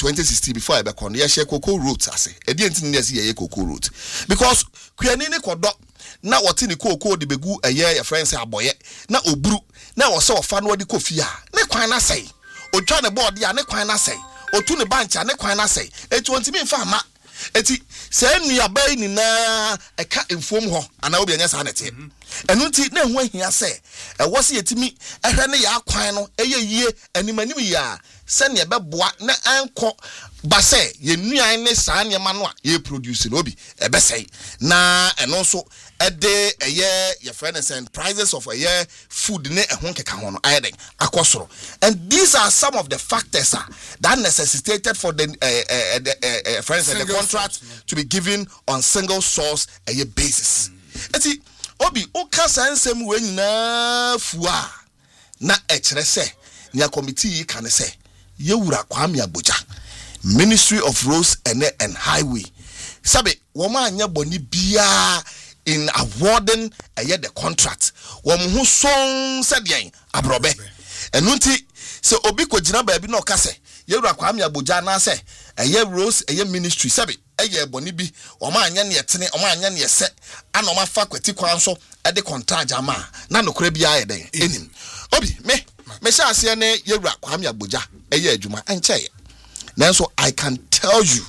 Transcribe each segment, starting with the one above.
2016 before I become ye share cocoa roots ase e di enti ne ye cocoa root because kuani ne kodo na wote ni cocoa de begu eye your friends aboye na oburu na wo se ofa no de kofia ne kwan na sei otwa ne board ya ne kwan na sei otu ne bank ne kwan na sei eti wonti mi fa ma eti se nua bai ni na eka enfuom ho ana obi anya sa nete enu nti na hu ahia se e wo se yetimi ehwe ne ya kwan no eye yie animanim ya se ne beboa na anko ba se ye nua ne sa ne ma no a ye produce no obi e be sei na eno so ede eye your friends and prices of eye food ne ehon keka ho no ayeden akosoro. And these are some of the factors that necessitated for the friends and the contract to be given on single source basis. Eti obi o kasa nsem we nyina fua na ekere se nya committee kan se yewura Kwame Agbodza Ministry of Roads and Highway sabe wo ma anya boni bia in awarding the contract wo ho son said yen abrobe enu nti se obi ko gina ba bi na okase yewura Kwame Agbodza na se roads ministry sabe boni bi o ma anya ne yetene o ma anya ne yese ana o ma fa kwati kwan so de contract ama na nokora bi ayeden enim obi me sha ase ne yewura Kwame Agbodza adwuma enche nanso I can tell you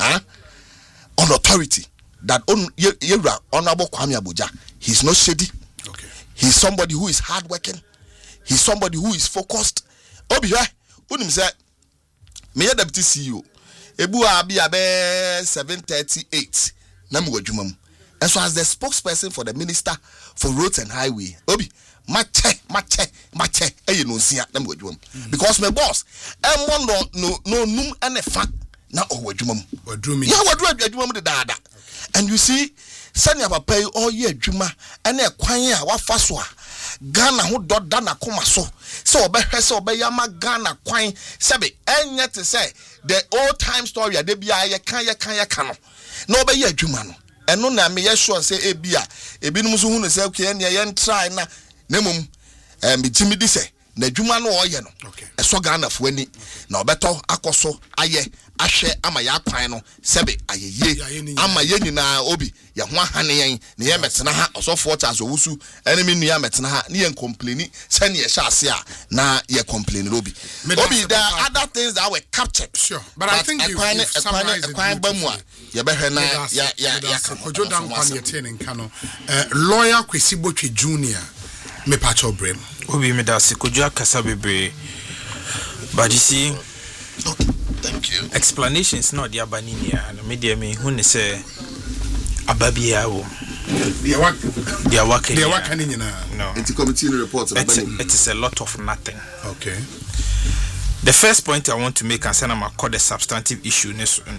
on authority that yewura honorable Kwame Agbodza, he's not shady. Okay. He's somebody who is hardworking. He's somebody who is focused. Obi unim say me deputy CEO ebu abi abe 738 na me wadwuma mu. And so as the spokesperson for the Minister for Roads and Highway, obi mache no sia na me wadwuma mu. Because my boss no num ene fa na o wadwuma mu. Wadrumi. Ya wadwuma mu de dada. And you see, sanya papa all year juma and a kwan a wafa so a Ghana ho doda na koma so obehwe se obeyama Ghana kwan sebe enya te say the old time story ade bia ye kan no na obeye adwuma no eno na me ye sure say ebia ebinum so hu no say okay ne ye try na nemum me timi di say na adwuma no oye no eso Ghana fo ani na obeto akoso aye ahwe ama ya kwan no sebe ayeye ama ye nyina obi ye ho ahane yen ne ye metena ha osofo charles owusu enemy nua metena ha ne ye complain se ne ye sha ase a na ye complain obi there are other things that were captured. Sure, but I think you summarized it bamu a ye behwe na ya Kojo dan kwan ye ten nkano lawyer Kwesi Botwe Junior me pacho brem obi me da se Kojo akasa bebre but you see thank you. Explanations not the abaninia and media me who say ababia wo they are working no it's a committee report it is a lot of nothing. Okay, the first point I want to make concern am call the substantive issue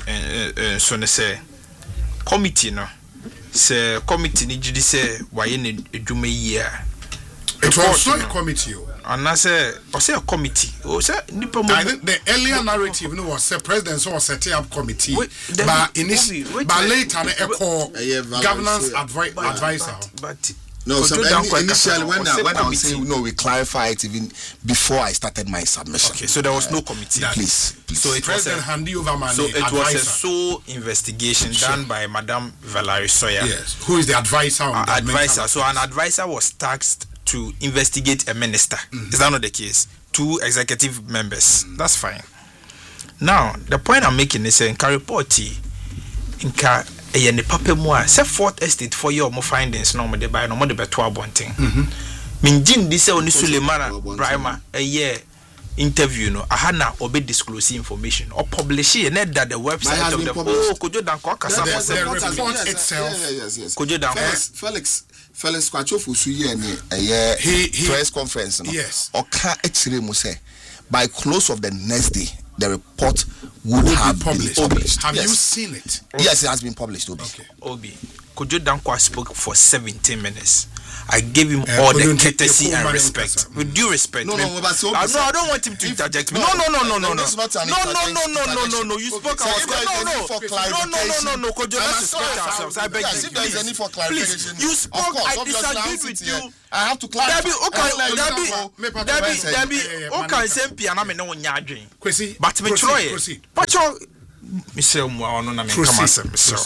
so say committee no say committee ni judi say waye ne edwuma yi a it was not a committee. And I say a committee. The earlier narrative was the president was setting up committee, but later a call governance advisor. But no, so initially when I was saying no, we clarify it even before I started my submission. Okay, so there was no committee. Please. So it president handed over money. So it was a sole investigation done by Madame Valerie Sawyer. Yes, who is the advisor? Advisor. So an advisor was tasked to investigate a minister. Is that not the case? 2 executive members. That's fine. Now, the point I'm making is in Karipoti, in ne papa mu a se fourth estate for your mo findings no mo de buy no mo de beto abonten. Minjin di se oni Sulemana Brahima interview no aha na obe disclose information or publish it na that the website of the Kojo Danko kasa the report itself. Kojo Danko Felix Kwachofu su ye ni press conference no oka ekire mu say by close of the next day the report would have been published. Have you seen it? Yes, it has been published. Obi. Kojo Danko spoke for 17 minutes. I gave him all the courtesy and respect. With due respect. No, I don't want him to interject me. No. You spoke. No. Kojo, let's respect ourselves. I beg you. If there is any for clarification, you spoke. I disagreed with you. I have to clarify. Debbie, okay, same piano me no nyadwen. But me try. Pacho, me say mo ono na me come asem so.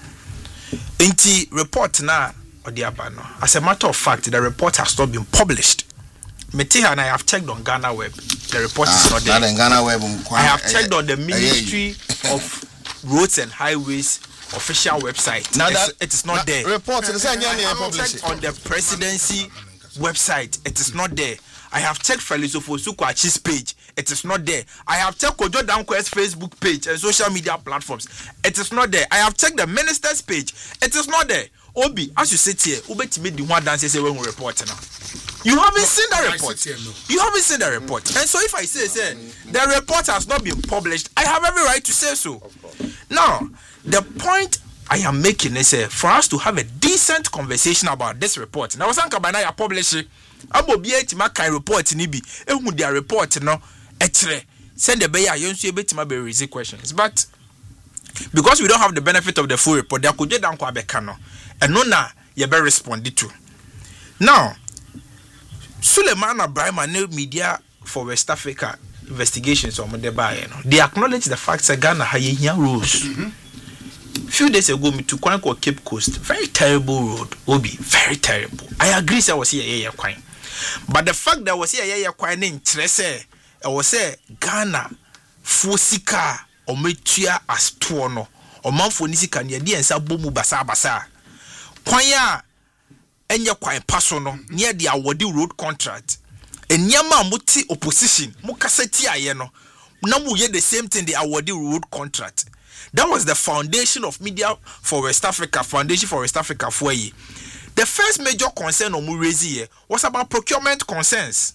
Enti report na odiaba no. As a matter of fact, the report has not been published. Metiha and I have checked on Ghana Web. The report is not there. Ghana Web. I have checked on the Ministry of Roads and Highways official website. Now it is not there. Report on the presidency website. It is not there. I have checked Feliso Fosukwach's page. It is not there. I have checked Kojo Danquest's Facebook page and social media platforms. It is not there. I have checked the minister's page. It is not there. Obi, as you sit here, Ubeti made the one dance say when we report now. You haven't seen the report. You haven't seen the report. And so if I say the report has not been published, I have every right to say so. Now, the point I am making is for us to have a decent conversation about this report. Now, Sanka Banaya publish it. Abo bia etima kan report ni bi ehu dia report no etre send the beya yonsu ebetima be raise questions, but because we don't have the benefit of the full report, there could dan kwa beka no eno na ye be respond to. Now, Suleiman Abraham ne media for West Africa investigations on the buy no, they acknowledge the fact that Ghana ha ye rules. Few days ago, me to Kwanko Cape Coast, very terrible road, Obi, very terrible. I agree, I was here, Quine. But the fact that I was here, Quine in Tresse, I was say Ghana, Fusika, or Metia as Tuono, or Manfonisika, and Yadi and Sabumu Basa. Quaya, and your Quine Passono, near the awardee road contract, and Yama Muti opposition, Mukasetia Yeno. Now we hear the same thing, the awardee road contract. That was the foundation of Media for West Africa, Foundation for West Africa for ye. The first major concern on Murezi was about procurement concerns,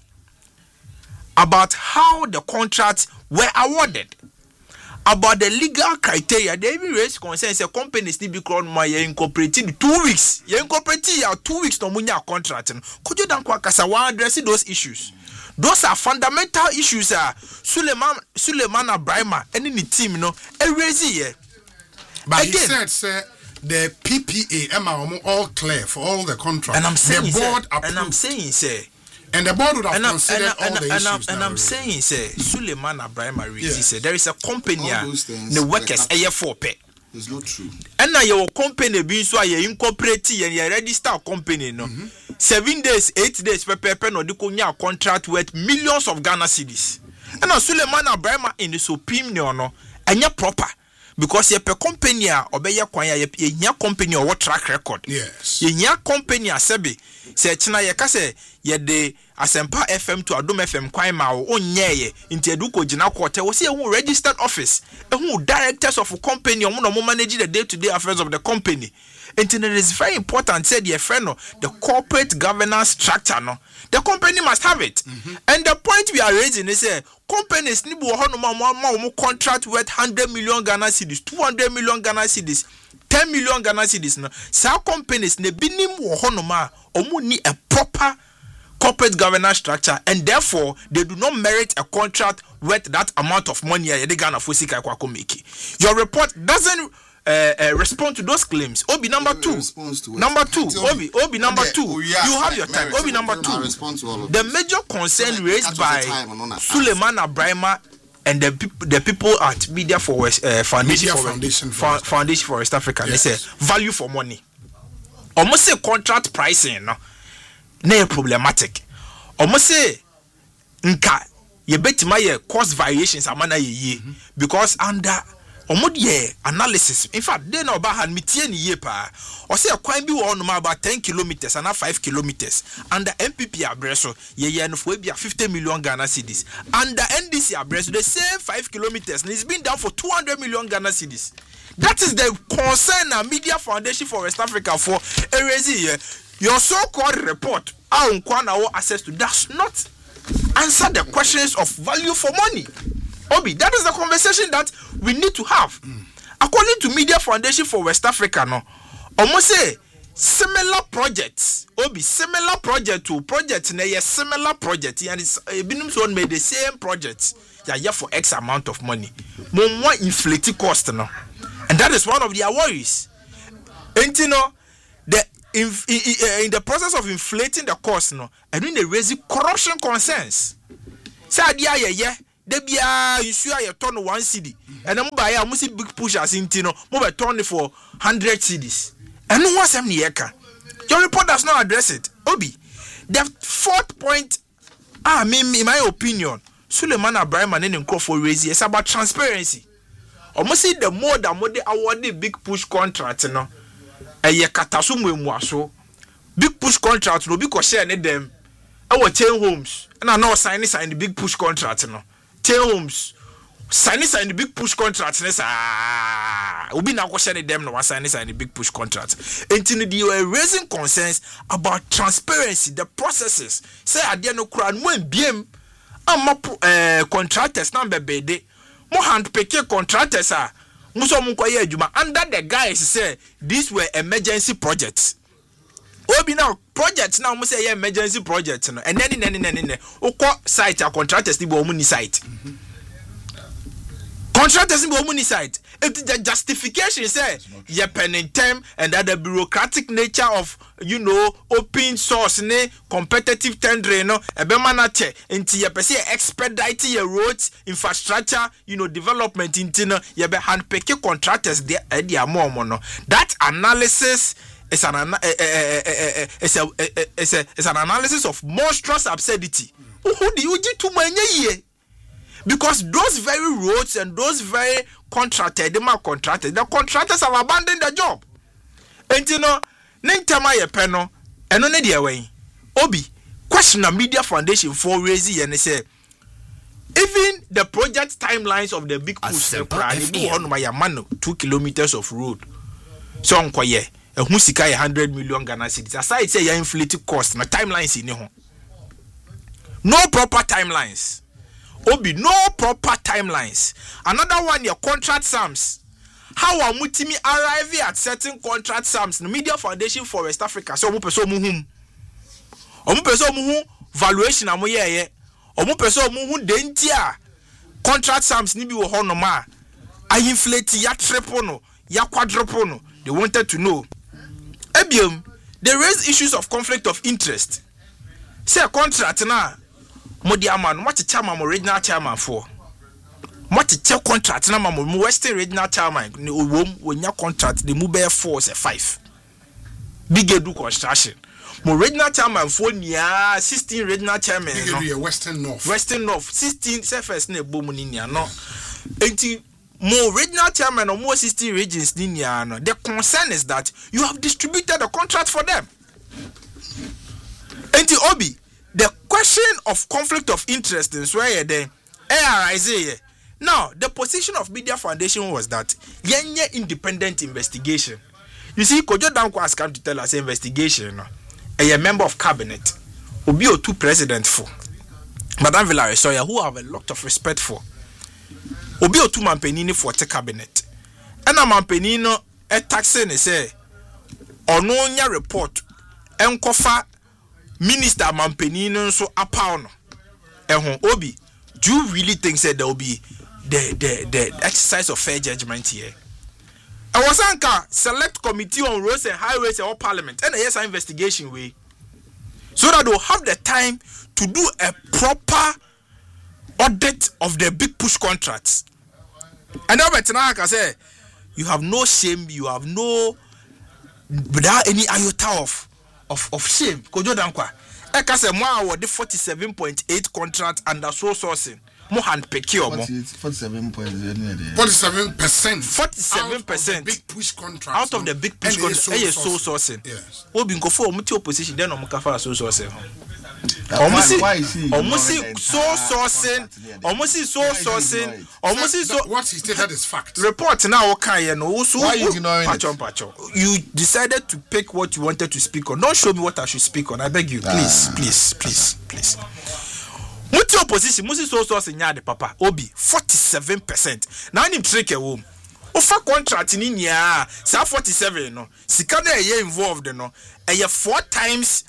about how the contracts were awarded, about the legal criteria. They even raised concerns. Companies need to be called my incorporated 2 weeks. You incorporated 2 weeks no munya contract. Could you then address those issues? Those are fundamental issues. Suleiman Abraham and the team, erase. But again, he said, the PPA, all clear for all the contracts. And I'm saying, the board approved. And I'm saying, and the board would have considered all the issues. And I'm saying, Suleiman Abraham said there is a company, the workers, A4P. It's not true. And now your company being so you incorporate and you register company no. 7 days, 8 days per no the contract worth millions of Ghana cedis. And now Suleiman Abraham in the supreme no and you proper because you per company obey your kwanya you company or what track record. Yes. You company sebi say china ye ka say ye de Asempa FM to Adom FM kwan ma o onyeye nti eduko gina quarter wo say who registered office who directors of a company or no manage the day-to-day affairs of the company. And it is very important said your friend no the corporate governance structure no the company must have it. And the point we are raising is companies ni bo hono contract worth 100 million Ghana cedis, 200 million Ghana cedis, 10 million Ghana cedis no sa companies ne binim wo hono ma omu ni a proper corporate governance structure, and therefore they do not merit a contract worth that amount of money. Your report doesn't respond to those claims. Obi number two. Number two. Obi number two. You have your time. Obi number two. The major concern raised by Suleiman Abraham and the people at Media for West Foundation for West Africa. Yes. They say value for money. Almost say contract pricing. No. Na problematic. Almost say nka ye betima ye cost variations amana ye because under omodie analysis. In fact, they no ba han mitie ni ye pa. O say kwan bi wo no ma about 10 kilometers and 5 kilometers. Under MPP abreso ye no for bia 50 million Ghana cedis. Under NDC abreso the same 5 kilometers and it's been down for 200 million Ghana cedis. That is the concern na Media Foundation for West Africa for erase. Your so-called report, access to, does not answer the questions of value for money. Obi, that is the conversation that we need to have. According to Media Foundation for West Africa, no, almost say similar projects obi similar project to project na ye similar project and it's binum so made the same project ya for x amount of money mo inflate cost no, and that is one of their worries. And you know the in the process of inflating the cost no, and when they raise corruption concerns say adia ye de bia issue ya turn 1 cedi and mo buy am see big push as intino mo be turn for 100 cedis. And no one's your report does not address it. Obi, the fourth point, in my opinion, Suleiman Abraham and Nko for raising is about transparency. Almost see the more than what they award the big push contract, no. A ye katasumu mwaso. Big push contract no because share them. Our 10 homes. And I know sign the big push contract, no. 10 homes. Sign the big push contract. Ubi na question them no sign the big push contract. Until they were raising concerns about transparency, the processes. Say adia no kura no mbiem am contractors na bebede. Mo hand pick contractors a mo so mo koye adwuma under the guys say these were emergency projects. Obi now projects now mo say emergency projects no. And then ukọ site a contractors ni bo mo ni site. Contractors in the side. If the justification say ye pen in term and that the bureaucratic nature of open source ne competitive tendering no ebemanate into ye per se expedite your roads infrastructure development into no ye be handpick contractors there more no. That analysis is an analysis of monstrous absurdity. Who do you to many? Because those very roads and those very contractors, the contractors have abandoned the job. And Nintama ye peno, and on the way. Obi, question a media foundation for raising and say, even the project timelines of the big push, on my mano, 2 kilometers of road. So on kwaye, a musika 100 million Ghana cedis. Aside say your inflated cost, my timelines in here. No proper timelines. Obi, no proper timelines. Another one, your contract sums. How are mutimi arriving at certain contract sums? The Media Foundation for West Africa. So, mupeso muhum. Omupeso muhum valuation amoye. Omupeso muhum dentia. Contract sums nibi wo honoma. I inflate ya triple no, ya quadruple no. They wanted to know. Ebium, they raised issues of conflict of interest. Say a contract na. Modiaman, what a chairman, original chairman for. What a check contract, number Western regional chairman, when your contract, the move force a 5. Big do construction. Regional chairman for near 16 regional chairman. Western North. 16 surface ne bomuninia no. 80 more regional chairman or more 16 regions ninia. The concern is that you have distributed the contract for them. 80 Obi. The question of conflict of interest is where then arise. Now, the position of Media Foundation was that yenye independent investigation. You see, Kojo Danko has come to tell us investigation. A member of cabinet, Obi Otu president for Madame Villarreal, who I have a lot of respect for. Obi Otu Mampenini for the cabinet. And a Mampenino a taxing say ononya report enkofa Minister Mampenino so apauno. Obi, do you really think that there will be the exercise of fair judgment here? I was anka select committee on roads and highways or parliament and yes investigation way. So that they'll have the time to do a proper audit of the big push contracts. And now I can say you have no shame, you have no without any iota of shame. Kojo Dankwa. Eka se mo award 47.8 contract under sole sourcing. Mo hand pick you mo. 47%. 47%. Big push contract. Out of the big push contract. Sole sourcing. Yes. Obi nko for omuti opposition then omuka fa sole sourcing. Almost sole sourcing. What he stated is fact. Report now okay no. So why you ignoring it? You decided to pick what you wanted to speak on. Don't show me what I should speak on. I beg you, please. Muti opposition, musi so sourcing ya de papa. Obi 47%. Now him trick a home. offer contract ni nia sa 47 no sika na ye involved no eye 4 times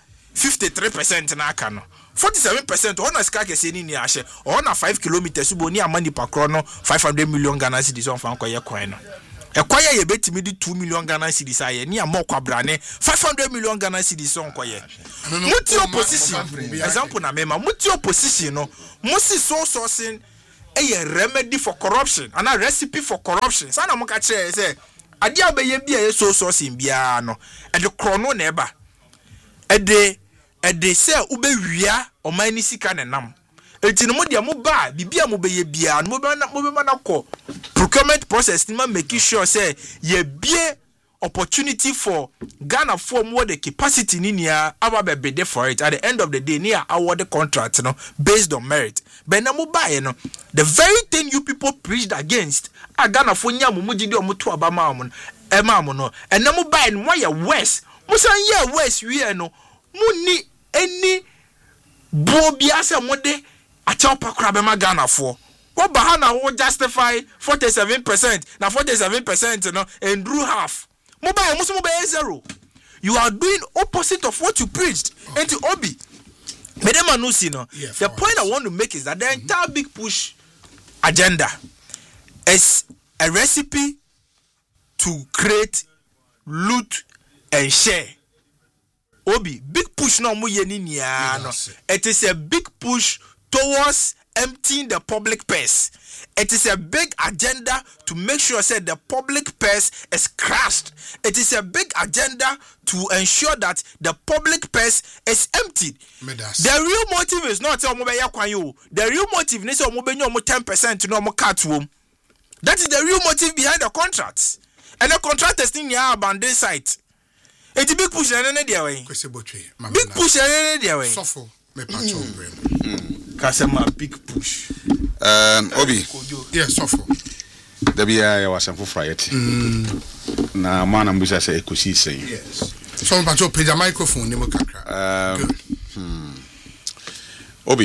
53% na aka no 47% on sika kese ni nia hye on na 5 kilometers bo ni amani pakro no 500 million Ghana cedis on fan koye kwan no ekwaye ye betimi di 2 million Ghana cedis aye ni amokwa brane 500 million Ghana cedis on koye muti opposition example na mema muti opposition no musi so sourcing a remedy for corruption and a recipe for corruption. Sana mo ka kire say ade abeye bia ye so sourcing bia no e de krono na eba e de say ubewia omani sika ne nam enti no mo dia mo ba bibia mo beye bia no mo be na ko procurement process ni ma make sure say ye bie opportunity for Ghana for more the capacity ni nia aba bebe for it at the end of the day near award the contract no based on merit but na mo buy no the very thing you people preached against a Ghana for nya mo gidi o mo to aba ma mo e ma mo no and na mo buy no why west mo san ye west we no mo ni any bo bia se mo de a chopa kra be ma Ghana for what bahana wo justify 47% na 47% no and drew half mobile musu mobile zero. You are doing opposite of what you preached. Okay. And to Obi, Medema Nusino. The point I want to make is that the entire big push agenda is a recipe to create, loot, and share. Obi, big push no mo ye ni no. It is a big push towards emptying the public purse. It is a big agenda to make sure that the public purse is crushed. It is a big agenda to ensure that the public purse is emptied. The real motive is not the real motive is 10% no more cut. That is the real motive behind the contracts. And the contractors think you abandoned site. It's a big push in any way. Big push in any way. Kasema big push. Obi. Yes, so far. There be a was some variety. Na man ambusa say ekusi say. Yes. So pacho page a microphone ni mo kakra. Obi.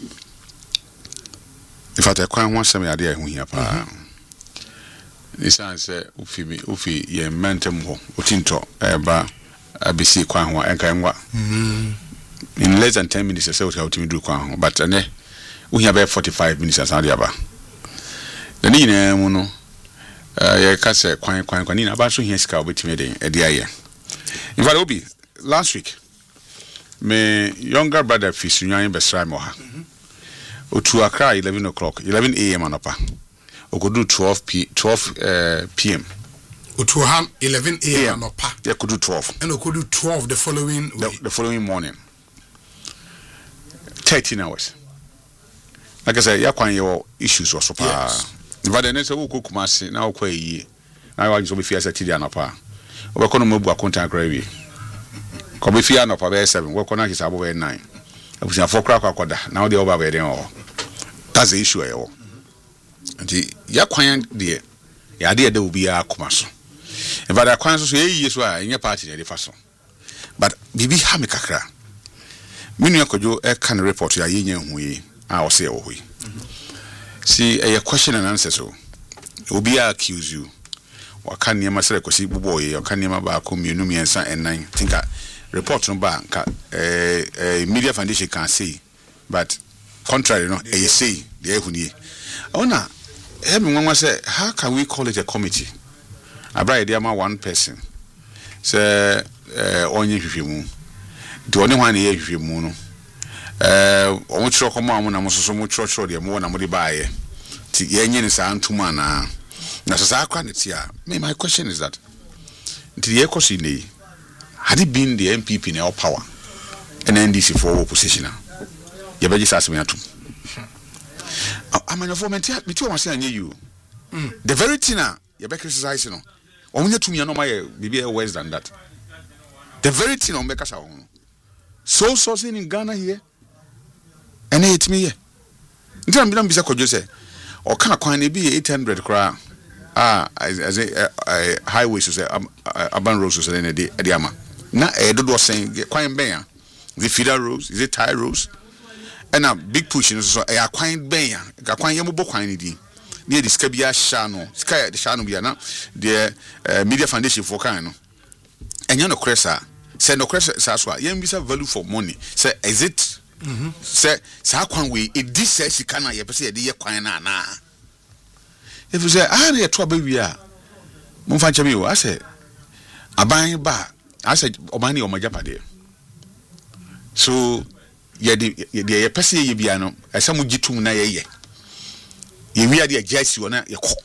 If I take one some idea hu hia pa. This answer ufi ye mentem ho otinto eba abisi kwan ho enka enwa. In less than 10 minutes, I say what how to do, but we have about 45 minutes as Adiaba. The Nina Muno, I can't say quite about so here's cow with me a dear. In fact, Obi, last week, my younger brother fish in Besramoha, to Accra 11 o'clock, 11 a.m. on upper, or could do 12 p.m. To 11 a.m. on upper, they could do 12, and could do 12 the following morning. 13 hours. Like I said, your issues also. But then it's a who cook massy now. Now I will be fierce at Tidianapa. We're going to move a contact gravy. Come if you are not about 7, work on his above 9. I was a 4 o'clock. Now the over all. That's the issue. And the Yaquan dear, the idea there will be a commercial. And but I can't say yes, why in your party, the fashion. But Bibi Hamikakra. Minu yakojo can report ya yenye hui I say oh hui. See a question and answer so. Obi accuse you. Wakani ya masere kosi buboye wakani ya mabako mienumi ensa and tinka report no ba media foundation can say but contrary no say the ehuni. Ona everyone say how can we call it a committee? Abra idea one person. Say onye hwehwemu. The only one here is Muno. Much rock among them was so much rock the more than buy. Tian is Antumana. My question is that the Ecosine had it been the MPP in our power and NDC for opposition. You better just ask me. I'm an informant. Me too, I say you. The very thing you better criticize. Only to me, I know my be worse than that. The very thing on make us our own. So sourcing in Ghana here, and it me here. Until I'm bisa kojo say, or can a be 800 kra. As a highway so say urban roads so say na the ama. Na do saying kwan ben the feeder roads, is it tie roads? And a big push so a kwan ben ya kwan yemo bo kwan ni di. near the Scabia Shano, Sky the Shano Biana, the Media Foundation for Kano. And you know, Cressa, say no Cressa Saswa, young bisa value for money. Say, is it? Say, Sakwan we, it this says she cannot yet say, dear Quina. If you say, I need a trouble, we are. Mumfanchami, I say, I buy back. I said, Omani or my Japade. So, ye person ye biano, as some would jitu na ye. We are the Jesse or not your cook.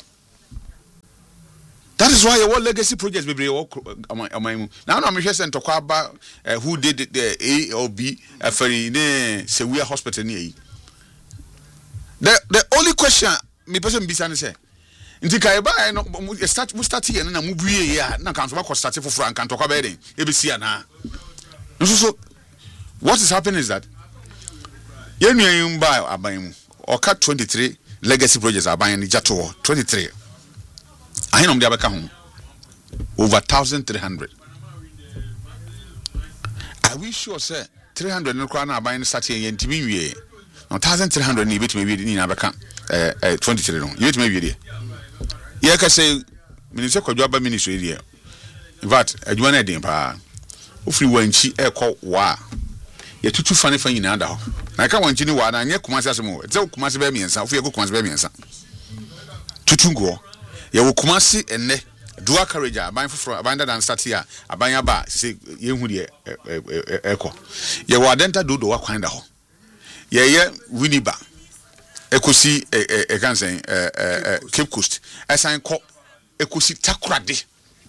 That is why your legacy projects will be all. Now, I'm just to talk about who did the A or B for the Sevilla Hospital near. The only question me person be say. Ndika eba no start here na mu bue ya na kan so ba start for frank kan tokwa be e be sia na so what is happening is that ye nuan ba aban mu o ka 23 legacy projects aban ni jato 23 ahinom dia beka ho over 1300. Are we sure say 300 no kwa na aban ni start here ntimi wie 1300 ni betime wie ni na beka 23 no you betime wie dia. Yeah, can say, Minister Kojoba Ministry here. In fact, I do not pa. Ufri wenchi eko wa. Ye tutu fane fan yin ada ho. Na ka wanchi ni wa na nye Kumasi asemo. Ze Kumasi be miensa, ufi ye Kumasi be miensa. Tutu ngo. Ye wo Kumasi enne dual carriage aban foforo aban da dan start here. Aban aba se ye hu de eko. Ye wo adenta dodo wa kwan da ho. Ye Winiba. Ekosi can say Cape Coast asan ko ekosi Takoradi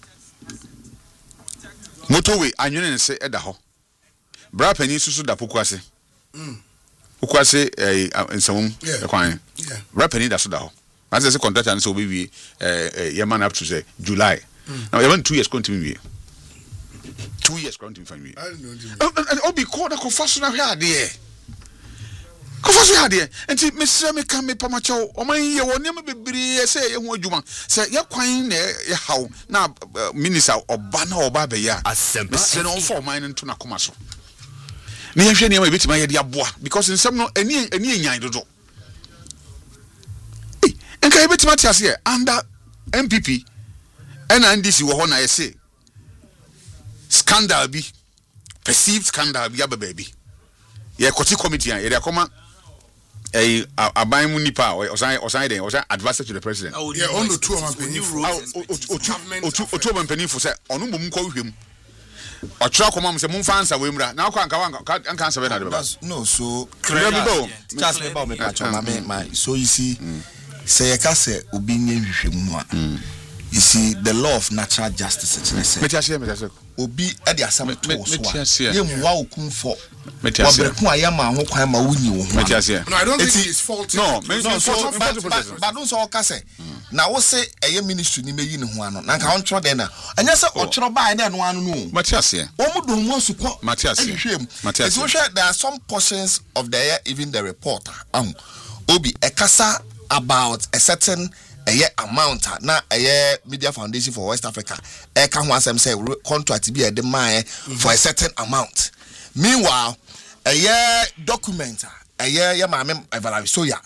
motorway anwene ne se eda ho bra pani susu da pokuase pokuase nsawum ekwan bra pani da so da ho as say contractor so be ye man up to say July now you want 2 years continue 2 years continue for me obi call the confessional here there Kofaso hade enti mesre me kan me pamacho oman ye wonema bebre se ye ho adwuma se ye kwan na ye haw na minister oba na oba be ya mesre no for man nto na koma so ne ye hwe ne ma betima ye de aboa because nsem no eni enyan dodo enka ye betima tiase ye under MPP and NDC wo ho na ye se scandal bi perceived scandal bi aba baby ye koti committee ye de akoma aban mu nipa osan den osan advisor to the president yeah on the two man penny for say onu mum ko hwem otra koma mo say mum fa answer we mra na kwa anka answer we na de ba no so just me ba me pa choma me so you see say you can say obi nye hwehwem a you see the law of natural justice me say obi e de asam to so ye mu wa okun fo wabreku ayama ho kwan ma wunyi wo ho no I don't think it's faulty no but don't so ka say na wo say eye ministry ni meyi ne ho ano na nka ontro den na anya say otro ba na no ano no Matiasie wo mu do mo suko Matiasie so there are some portions of the even the report obi ekasa about a certain amount na Media Foundation for West Africa ka ho asem say contract be the man for a certain amount. Meanwhile document ye maame Evaluate Soya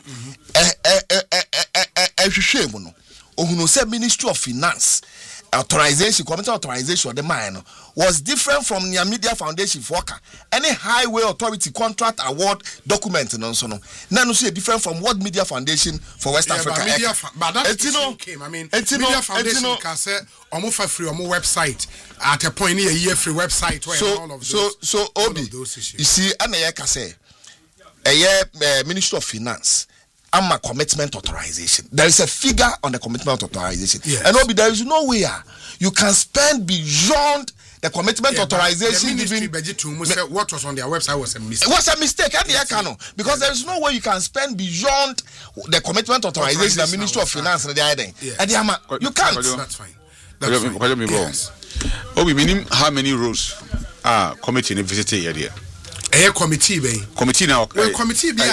hwehwe mu no ohunu say Ministry of Finance authorization committee authorization the man was different from the Media Foundation for any highway authority contract award document no so no na no so different from what Media Foundation for West Africa but that came I mean Media Foundation can say omo fa free omo website at a point near year free website where all of those so obi you see ana ka say Ministry of Finance a commitment authorization. There is a figure on the commitment authorization. Yes. And Obi, there is no way you can spend beyond the commitment authorization. What was on their website was a mistake. It was a mistake, because there is no way you can spend beyond the commitment authorization the Ministry of Finance and the idea. You can't. That's fine. Yes. Obi, meaning how many rows are committee in visiting area? Committee now. Committee be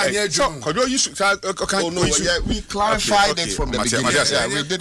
we clarified it from the beginning. We did.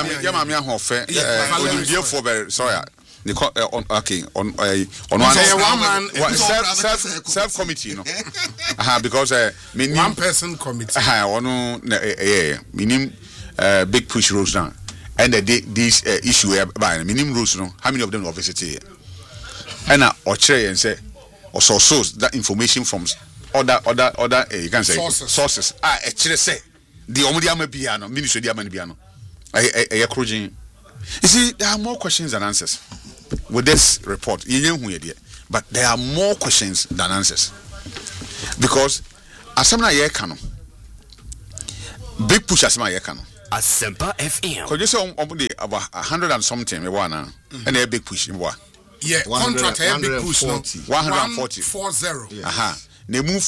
Self committee, no. Because one person committee. Meaning big push rules now and this issue by minimum rules no how many of them are visited and or try and say or source that information from other you can say sources actually say the omudiama piano ministry diamond piano I you see there are more questions than answers with this report but there are more questions than answers because asamna ye kano big push asamna ye kano Asempa FM. Could you say about 100 and something me one and a big push in what? Yeah, contract a big push no 140 aha they move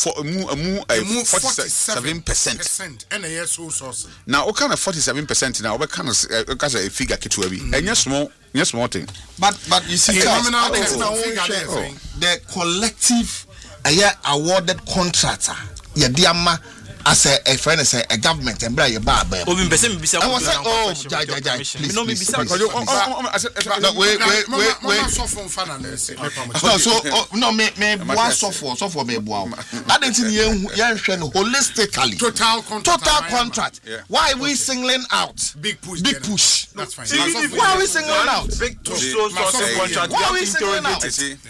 47% and a yes source. Now what kind of 47% now what kind of because a figure kitu abi enya small thing but you see the collective awarded contractor yediama as a friend say a government and bring your bar baby. Obi mpese me bisa ko. Oh, please. No me bisa. No wait. No me one so for me boa. That thing yen hwe no holistically. Total contract. Why are we singling out big push? That's fine. Why are we singling out big push contract? Why are we singling out?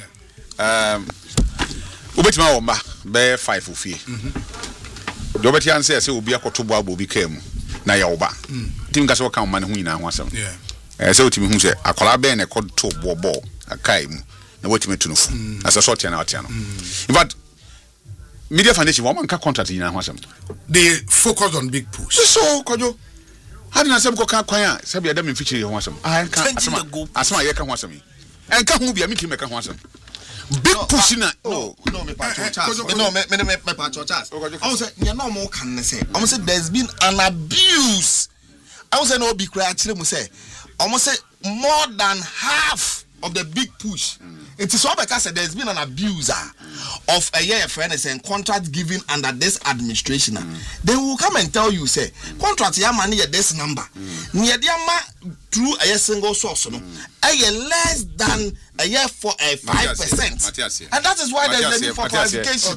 Obetima wo mba be 5 ofie. The obeti answer say obi akotobo abobi kam na ya oba tim ga se wo kan man ho nyina ho asem say otimi hu se akola be na koto bobo akai mu na wotimi tunufu as a sort na atia no in fact media foundation wo man ka contract nyina ho asem they focus on big push so kojo had na asem ko kan kwan a se bia da me fichiri ho asem asema ye ka ho asem en ka hu bia me tim ka ho asem big push na me patch Charles me patch Charles I say you know more can say I say there's been an abuse I say no be cry actually mu say almost say more than half of the big push it is all because there's been an abuser of a year friend and contract given under this administration they will come and tell you say contract ya money this number near the through a single source no less than a year for a 5% and that is why there's a need for clarification.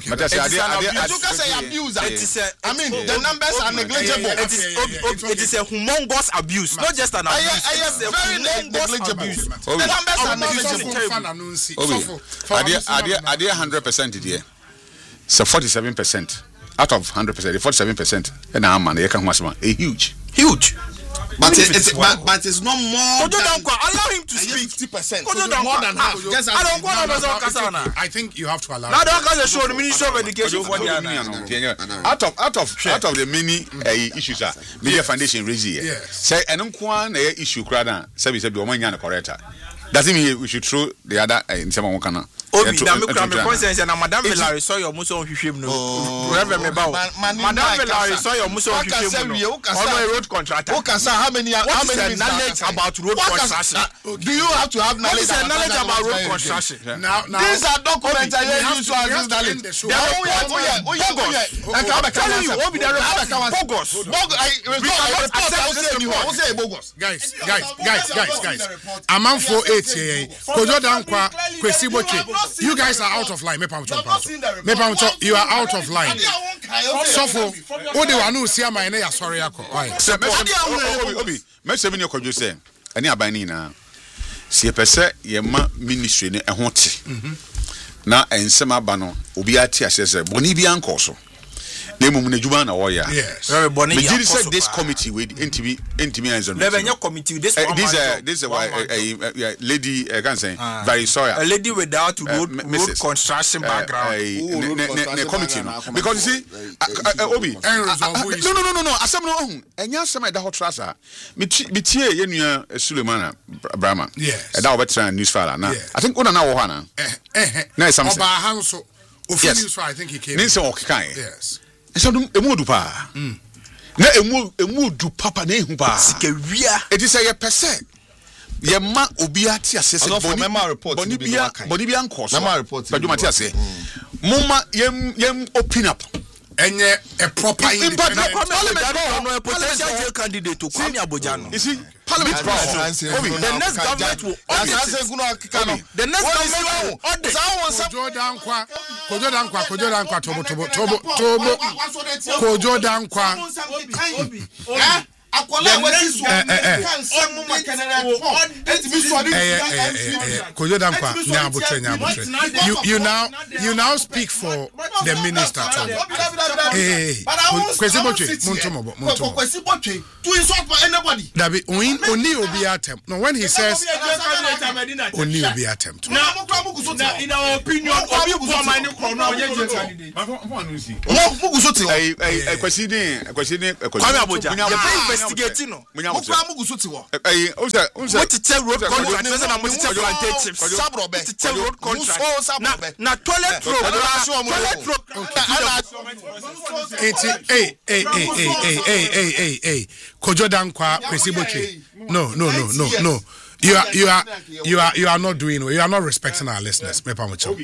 I mean the numbers are negligible. It is a humongous abuse, not just an abuse. It's a very negligible. The numbers are negligible. Are they 100% there? So 47% out of 100%, 47% and I'm man, a huge. But it's not more than allow him to speak 50%. More than half. I think you have to allow. Now don't show the Ministry of Education for out of the many issues media foundation raise here. Say enumkwan issue crowd say we omanya correct. Doesn't mean we should throw the other in some kana. Obi na me kra me conscience na Madam Valerie saw your muso on hwehwem no. Reverend me ba. Madam Valerie saw your muso on hwehwem no. On a road contractor. How many knowledge about road construction? Do you have to have knowledge about road construction? Now these are documents I use to as knowledge. They are bogus. Guys. Among 48 Kojo Dankwa Kwesi Boche. You guys are out of line. You are out of line. So for Ode wanu see my na sorry akọ. Obi, me se me kojo say. Ani abani na. Se pese ye ma ministry ne ehote. Na ensem aba no obi ati asese boni bi anko so. Na mum na djuma na wo ya. Yes. Me did say this committee with NTV and Revenue committee this lady can say very sorry. A lady without road construction background. The committee because you see Obi no asem no enya asem da hot trasa me tie ye nua Suleiman Brahma yes da obetra news file na I think una na wo ha na na something Oba Hanso news file I think he came Ninse okikan yes so emu du pa na emu du papa na ehu pa sikawia it is a pese ye ma obi ati asese boni bia nko so mema report baduma ti ase mumma yem open up enye a proper independent no a potential jail candidate to Kwame Abojano. You see parliament the next government will the next government Kojo Dankwa Kojo Dankwa, you now speak for the minister. Only will be attempt. No, when he says only will be attempt. In our opinion, Kojo Dankwa, no. You are not doing well. You are not respecting our listeners. Me pamucho.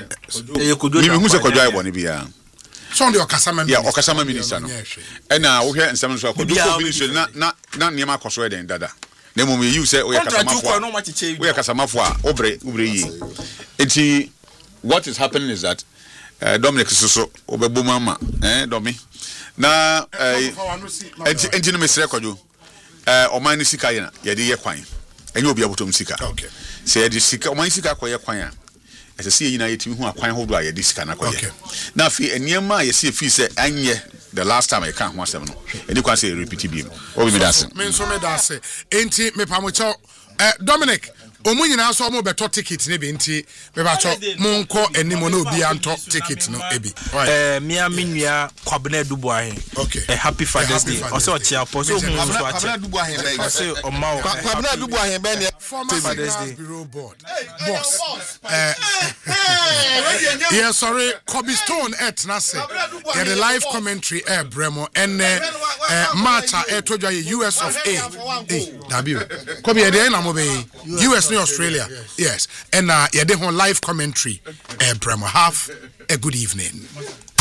So the Okasama minister no. And now we hear in some so Kojo minister na niema koso den dada. Na mo you say we kasama fo a obre yi. Enti what is happening is that Dominic Soso obebo mama domi na enti no mesre Kojo oman ni sika ye na ye de ye kwan enye obi abotom sika okay say ye de sika oman sika koye kwan a ese se yina yetimi hu akwan hodo a ye de sika na koye na afi eniema ye se fi se anye the last time I can't want them no eni kwan say repeat bi obi me dase me so me dase enti me pamocho Dominic omunyina so mo beto ticket ne bi nti me ba cho monko enimo na obi anto ticket no ebi mia minua Kwabena Duboahe okay happy Father's Day also chia poso hu so Kwabena Duboahe be say omao Kwabena Duboahe be ne Father's Day bureau board boss yeah sorry Kobe Stone na say yeah the live commentary bremo and match tojo US of A dabi Kobe e dey na mo be US Australia, yes, and yeah, they on live commentary. Premo, have a good evening.